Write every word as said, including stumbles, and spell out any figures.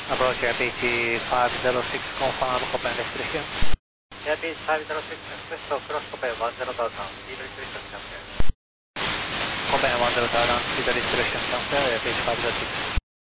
Approach Airpage five zero six, confirm Copen restriction. Airpage five zero six, express to cross Copen one zero thousand, speed restriction cancel. Copen one zero thousand, speed restriction cancel, Airpage five zero six.